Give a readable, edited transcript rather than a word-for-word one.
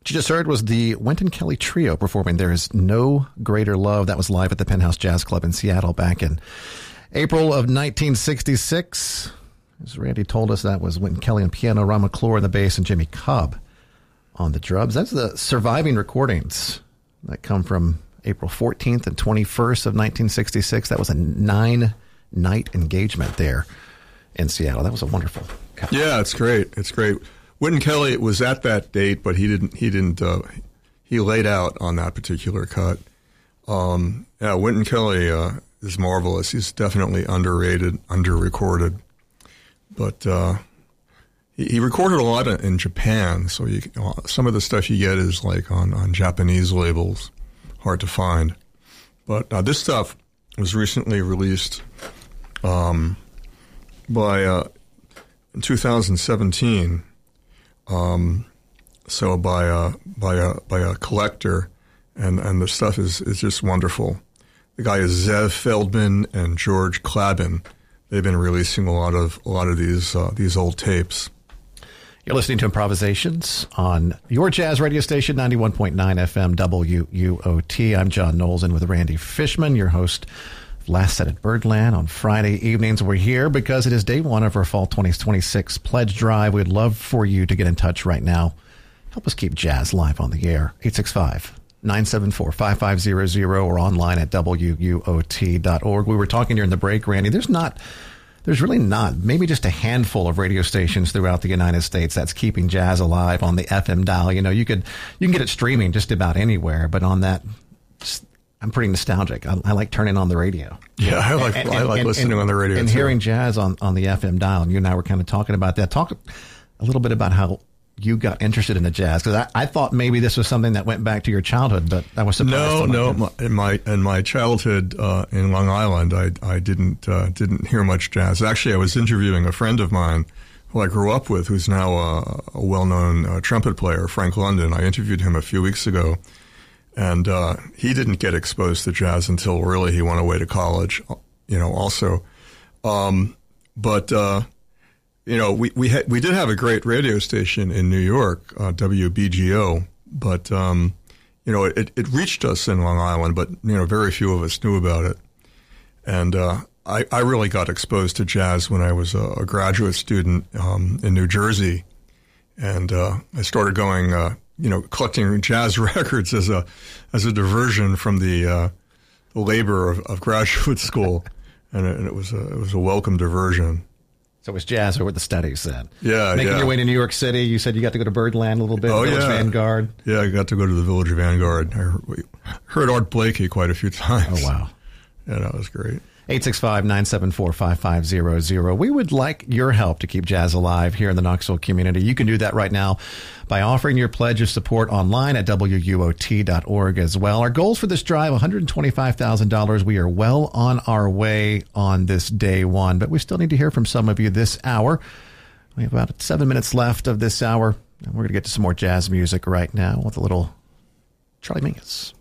you just heard was the Wynton Kelly Trio performing There Is No Greater Love. That was live at the Penthouse Jazz Club in Seattle back in April of 1966. As Randy told us, that was Wynton Kelly on piano, Ron McClure on the bass, and Jimmy Cobb on the drums. That's the surviving recordings that come from April 14th and 21st of 1966. That was a 9-night engagement there in Seattle. That was a wonderful cut. Yeah, it's great. It's great. Wynton Kelly was at that date, but he laid out on that particular cut. Yeah, Wynton Kelly is marvelous. He's definitely underrated, under-recorded. But he recorded a lot in Japan, so some of the stuff you get is like on Japanese labels, hard to find. But this stuff was recently released in 2017. So by a collector, and the stuff is just wonderful. The guy is Zev Feldman and George Klabin. They've been releasing a lot of these old tapes. You're listening to Improvisations on your jazz radio station, 91.9 FM WUOT. I'm John Knowles, with Randy Fishman, your host of Last Set at Birdland. On Friday evenings, we're here because it is day one of our Fall 2026 pledge drive. We'd love for you to get in touch right now. Help us keep jazz live on the air. 865-974-5500 or online at WUOT.org. We were talking during the break, Randy. There's really not, maybe just a handful of radio stations throughout the United States that's keeping jazz alive on the FM dial. You know, you can get it streaming just about anywhere, but on that, I'm pretty nostalgic. I like turning on the radio. Yeah, I like listening on the radio and too. Hearing jazz on the FM dial. And you and I were kind of talking about that. Talk a little bit about how you got interested in the jazz, because I thought maybe this was something that went back to your childhood, but I was surprised. No. In my childhood in Long Island, I didn't hear much jazz. Actually, I was interviewing a friend of mine who I grew up with, who's now a well-known trumpet player, Frank London. I interviewed him a few weeks ago, and he didn't get exposed to jazz until really he went away to college. Also, but. We did have a great radio station in New York, WBGO, but it reached us in Long Island, but very few of us knew about it. And I really got exposed to jazz when I was a graduate student in New Jersey, and I started going, collecting jazz records as a diversion from the labor of graduate school, and it was a welcome diversion. So it was jazz over the studies then. Yeah, Making your way to New York City, you said you got to go to Birdland a little bit, Village Vanguard. Yeah, I got to go to the Village Vanguard. I heard Art Blakey quite a few times. Oh, wow. Yeah, that was great. 865-974-5500. We would like your help to keep jazz alive here in the Knoxville community. You can do that right now by offering your pledge of support online at WUOT.org as well. Our goals for this drive, $125,000. We are well on our way on this day one, but we still need to hear from some of you this hour. We have about 7 minutes left of this hour, and we're going to get to some more jazz music right now with a little Charlie Mingus.